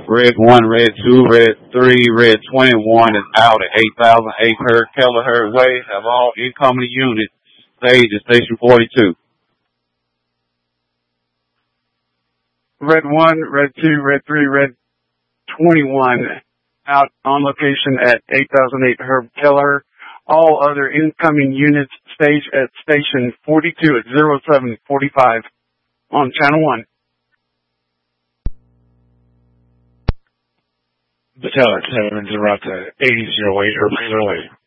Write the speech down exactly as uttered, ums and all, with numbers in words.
Red one, Red two, Red three, Red twenty-one is out at eight thousand eight hundred kilohertz wave. Have all incoming units staged at Station forty-two. Red one, Red two, Red three, Red twenty-one out on location at eight thousand eight hundred kilohertz. All other incoming units staged at Station forty-two at zero seven forty-five on Channel one. Battalion seven interrupt at eighty oh eight or clearly.